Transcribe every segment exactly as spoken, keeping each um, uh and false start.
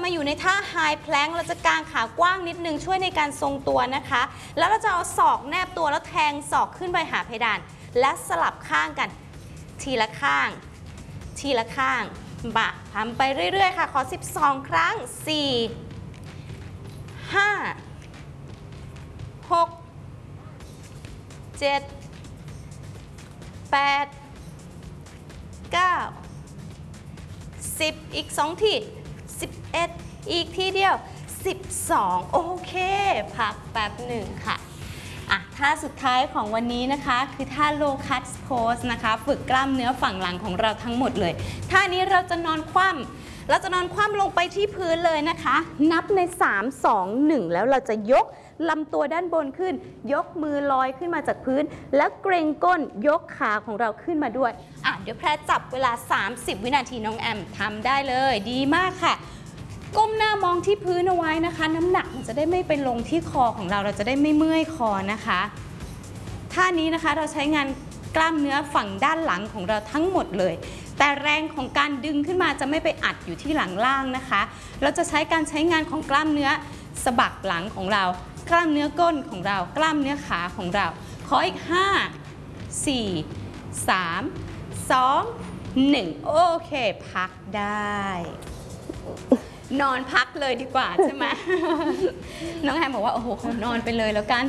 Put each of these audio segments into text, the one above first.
มาอยู่ในท่า High Plank เราจะกางขากว้างนิดนึงช่วยในการทรงตัวนะคะแล้วเราจะเอาศอกแนบตัวแล้วแทงศอกขึ้นไปหาเพดานและสลับข้างกันทีละข้างทีละข้างบ่าทำไปเรื่อยๆค่ะขอสิบสองครั้งสี่ ห้า หก เจ็ด แปด เก้า สิบอีกสองทีสิบเอ็ดอีกทีเดียวสิบสองโอเคพักแป๊บหนึ่งค่ะอ่ะท่าสุดท้ายของวันนี้นะคะคือท่า low cut pose นะคะฝึกกล้ามเนื้อฝั่งหลังของเราทั้งหมดเลยท่านี้เราจะนอนคว่ำเราจะนอนคว่ำลงไปที่พื้นเลยนะคะนับในสาม สอง หนึ่งแล้วเราจะยกลำตัวด้านบนขึ้นยกมือลอยขึ้นมาจากพื้นแล้วเกรงก้นยกขาของเราขึ้นมาด้วยอ่ะเดี๋ยวแพรจับเวลาสามสิบวินาทีน้องแอมทำได้เลยดีมากค่ะก้มหน้ามองที่พื้นเอาไว้นะคะน้ำหนักมันจะได้ไม่ไปลงที่คอของเราเราจะได้ไม่เมื่อยคอนะคะท่านี้นะคะเราใช้งานกล้ามเนื้อฝั่งด้านหลังของเราทั้งหมดเลยแต่แรงของการดึงขึ้นมาจะไม่ไปอัดอยู่ที่หลังล่างนะคะเราจะใช้การใช้งานของกล้ามเนื้อสะบักหลังของเรากล้ามเนื้อก้นของเรากล้ามเนื้อขาของเราขออีกห้า สี่ สาม สอง หนึ่งโอเคพักได้นอนพักเลยดีกว่าใช่ไหม น้องแฮมบอกว่าโอ้โหนอนไปเลยแล้วกัน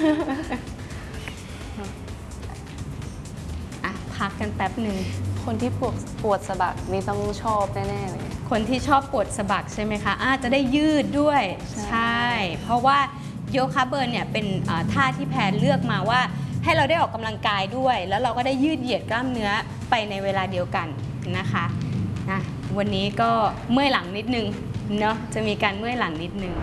อ่ะพักกันแป๊บหนึ่งคนที่ปวดปวดสะบักนี่ต้องชอบแน่ๆเลยคนที่ชอบปวดสะบักใช่ไหมคะอาจจะได้ยืดด้วยใช่เพราะว่าโยคะเบิร์นเนี่ยเป็นท่าที่แพนเลือกมาว่าให้เราได้ออกกำลังกายด้วยแล้วเราก็ได้ยืดเหยียดกล้ามเนื้อไปในเวลาเดียวกันนะคะนะวันนี้ก็เมื่อยหลังนิดนึงเนาะจะมีการเมื่อยหลังนิดนึง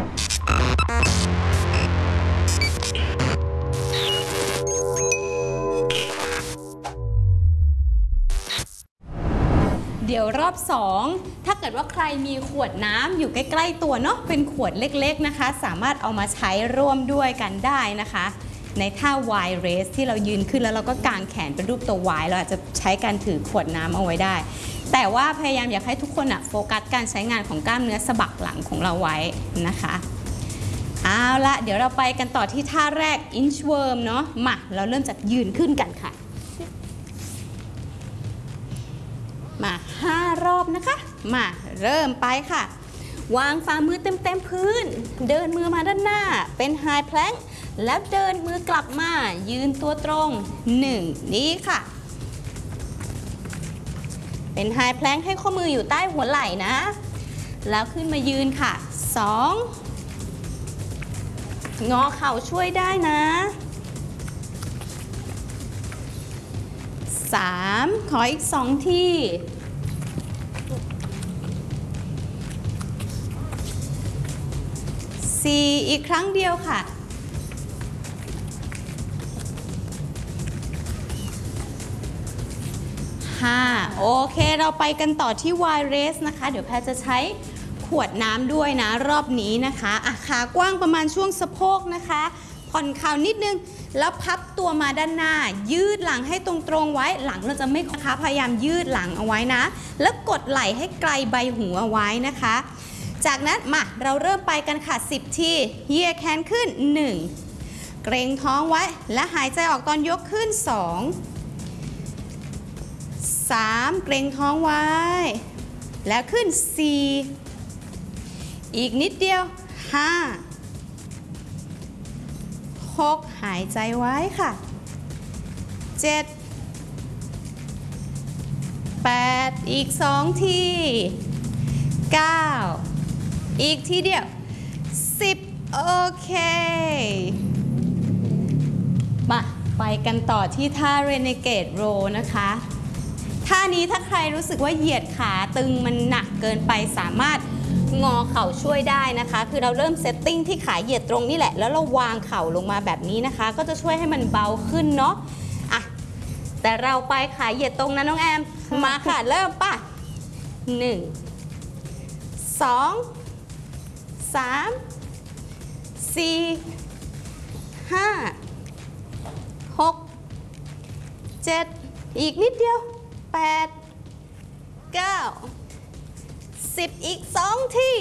เดี๋ยวรอบสองถ้าเกิดว่าใครมีขวดน้ำอยู่ใกล้ๆตัวเนาะเป็นขวดเล็กๆนะคะสามารถเอามาใช้ร่วมด้วยกันได้นะคะในท่า Y raise ที่เรายืนขึ้นแล้วเราก็กางแขนเป็นรูปตัว Y เราอาจจะใช้การถือขวดน้ำเอาไว้ได้แต่ว่าพยายามอยากให้ทุกคนอะโฟกัสการใช้งานของกล้ามเนื้อสะบักหลังของเราไว้นะคะเอาละเดี๋ยวเราไปกันต่อที่ท่าแรก inchworm เนาะมาเราเริ่มจากยืนขึ้นกันค่ะมาห้ารอบนะคะมาเริ่มไปค่ะวางฝ่ามือเต็มๆพื้นเดินมือมาด้านหน้าเป็น High Plank แล้วเดินมือกลับมายืนตัวตรงหนึ่งนี้ค่ะเป็น High Plank ให้ข้อมืออยู่ใต้หัวไหล่นะแล้วขึ้นมายืนค่ะสองงอเข่าช่วยได้นะสามขออีกสองทีสี่อีกครั้งเดียวค่ะห้าโอเคเราไปกันต่อที่ Y raise นะคะเดี๋ยวแพรจะใช้ขวดน้ำด้วยนะรอบนี้นะคะอ่ะขากว้างประมาณช่วงสะโพกนะคะผ่อนเข่านิดนึงแล้วพับตัวมาด้านหน้ายืดหลังให้ตรงๆไว้หลังเราจะไม่นะคะพยายามยืดหลังเอาไว้นะแล้วกดไหล่ให้ไกลใบหูเอาไว้นะคะจากนั้นมาเราเริ่มไปกันค่ะสิบทีเหยียดแขนขึ้นหนึ่งเกรงท้องไว้และหายใจออกตอนยกขึ้นสอง สามเกรงท้องไว้แล้วขึ้นสี่อีกนิดเดียวห้า หกหายใจไว้ค่ะเจ็ด แปดอีกสองทีเก้าอีกทีเดียวสิบโอเคมาไปกันต่อที่ท่า Renegade Row นะคะท่านี้ถ้าใครรู้สึกว่าเหยียดขาตึงมันหนักเกินไปสามารถงอเข่าช่วยได้นะคะคือเราเริ่มเซตติ้งที่ขาเหยียดตรงนี่แหละแล้วเราวางเข่าลงมาแบบนี้นะคะก็จะช่วยให้มันเบาขึ้นเนาะอ่ะแต่เราไปขาเหยียดตรงนะน้องแอมมาค่ะเริ่มป่ะหนึ่ง สอง สาม สี่ ห้า หก เจ็ดอีกนิดเดียวแปด เก้า สิบอีกสองที